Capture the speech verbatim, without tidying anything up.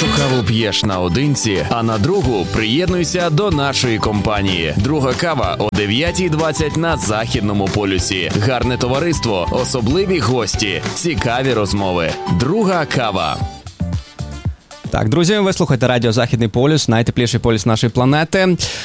Першу каву п'єш наодинці, а на другу приєднуйся до нашої компанії. Друга кава о дев'ятій двадцять на Західному полюсі. Гарне товариство, особливі гості, цікаві розмови. Друга кава. Так, друзі, ви слухаєте радіо «Західний полюс», найтепліший полюс нашої планети.